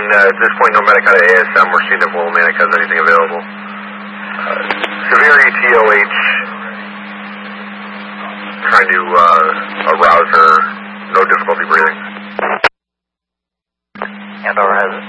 at this point, no Medicare ASM or CNIV Willimantic has anything available. Severe ETOH, trying to arouse her, no difficulty breathing. And/or has